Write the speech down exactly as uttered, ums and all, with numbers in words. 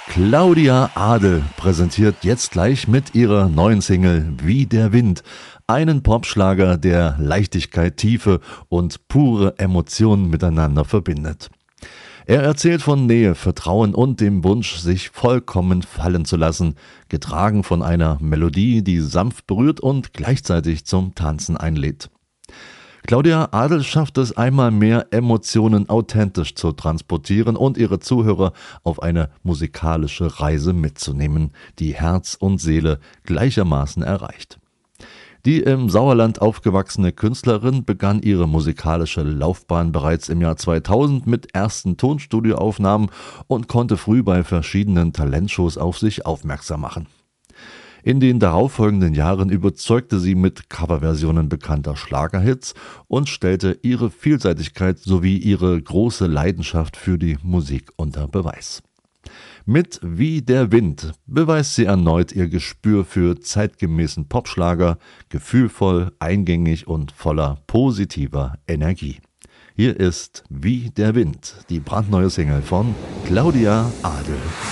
Claudia Adel präsentiert jetzt gleich mit ihrer neuen Single Wie der Wind einen Popschlager, der Leichtigkeit, Tiefe und pure Emotionen miteinander verbindet. Er erzählt von Nähe, Vertrauen und dem Wunsch, sich vollkommen fallen zu lassen, getragen von einer Melodie, die sanft berührt und gleichzeitig zum Tanzen einlädt. Claudia Adel schafft es einmal mehr, Emotionen authentisch zu transportieren und ihre Zuhörer auf eine musikalische Reise mitzunehmen, die Herz und Seele gleichermaßen erreicht. Die im Sauerland aufgewachsene Künstlerin begann ihre musikalische Laufbahn bereits im Jahr zweitausend mit ersten Tonstudioaufnahmen und konnte früh bei verschiedenen Talentshows auf sich aufmerksam machen. In den darauffolgenden Jahren überzeugte sie mit Coverversionen bekannter Schlagerhits und stellte ihre Vielseitigkeit sowie ihre große Leidenschaft für die Musik unter Beweis. Mit Wie der Wind beweist sie erneut ihr Gespür für zeitgemäßen Popschlager, gefühlvoll, eingängig und voller positiver Energie. Hier ist Wie der Wind, die brandneue Single von Claudia Adel.